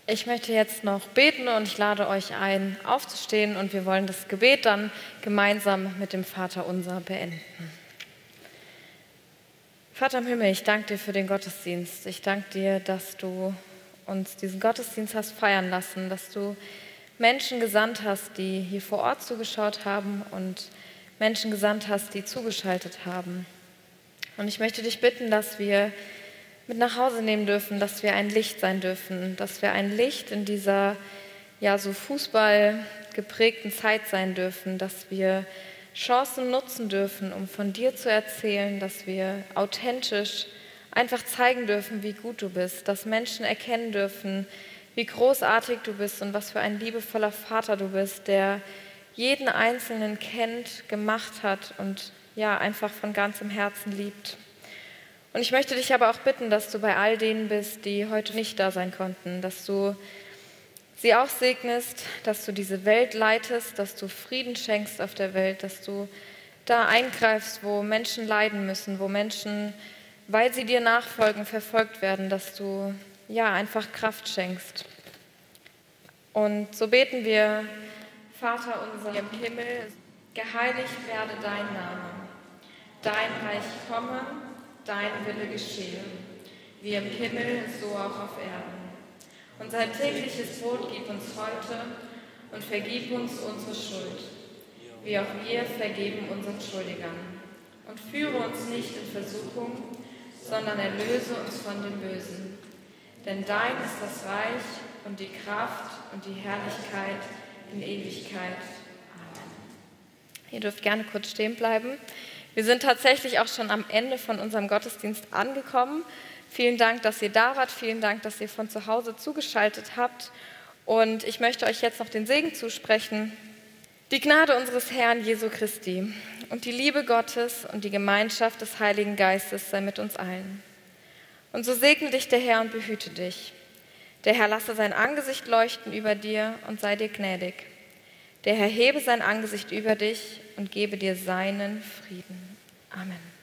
Ich möchte jetzt noch beten und ich lade euch ein, aufzustehen und wir wollen das Gebet dann gemeinsam mit dem Vaterunser beenden. Vater im Himmel, ich danke dir für den Gottesdienst. Ich danke dir, dass du uns diesen Gottesdienst hast feiern lassen, dass du Menschen gesandt hast, die hier vor Ort zugeschaut haben und Menschen gesandt hast, die zugeschaltet haben. Und ich möchte dich bitten, dass wir mit nach Hause nehmen dürfen, dass wir ein Licht sein dürfen, dass wir ein Licht in dieser so Fußball geprägten Zeit sein dürfen, dass wir Chancen nutzen dürfen, um von dir zu erzählen, dass wir authentisch einfach zeigen dürfen, wie gut du bist, dass Menschen erkennen dürfen, wie großartig du bist und was für ein liebevoller Vater du bist, der jeden Einzelnen kennt, gemacht hat und einfach von ganzem Herzen liebt. Und ich möchte dich aber auch bitten, dass du bei all denen bist, die heute nicht da sein konnten, dass du sie auch segnest, dass du diese Welt leitest, dass du Frieden schenkst auf der Welt, dass du da eingreifst, wo Menschen leiden müssen, wo Menschen, weil sie dir nachfolgen, verfolgt werden, dass du einfach Kraft schenkst. Und so beten wir: Vater unser im Himmel, geheiligt werde dein Name, dein Reich komme, dein Wille geschehe, wie im Himmel, so auch auf Erden. Unser tägliches Brot gib uns heute und vergib uns unsere Schuld, wie auch wir vergeben unseren Schuldigern. Und führe uns nicht in Versuchung, sondern erlöse uns von dem Bösen. Denn dein ist das Reich und die Kraft und die Herrlichkeit in Ewigkeit. Amen. Ihr dürft gerne kurz stehen bleiben. Wir sind tatsächlich auch schon am Ende von unserem Gottesdienst angekommen. Vielen Dank, dass ihr da wart. Vielen Dank, dass ihr von zu Hause zugeschaltet habt. Und ich möchte euch jetzt noch den Segen zusprechen. Die Gnade unseres Herrn Jesu Christi und die Liebe Gottes und die Gemeinschaft des Heiligen Geistes sei mit uns allen. Und so segne dich der Herr und behüte dich. Der Herr lasse sein Angesicht leuchten über dir und sei dir gnädig. Der Herr hebe sein Angesicht über dich und gebe dir seinen Frieden. Amen.